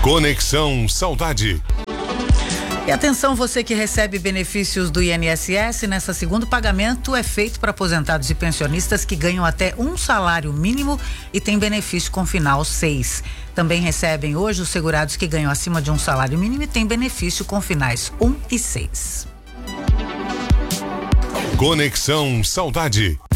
Conexão Saudade. E atenção, você que recebe benefícios do INSS, nessa segundo pagamento é feito para aposentados e pensionistas que ganham até um salário mínimo e tem benefício com final 6. Também recebem hoje os segurados que ganham acima de um salário mínimo e tem benefício com finais 1 e 6. Conexão Saudade.